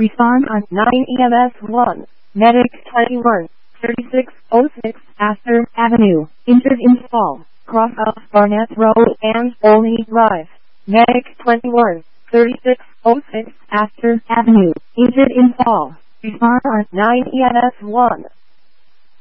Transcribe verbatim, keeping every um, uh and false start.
Respond on nine E M S one. Medic twenty-one, thirty-six oh six, Astor Avenue. Injured in fall. Cross off Barnett Road and Olney Drive. Medic twenty-one, thirty-six oh six, Astor Avenue. Injured in fall. Respond on nine E M S one.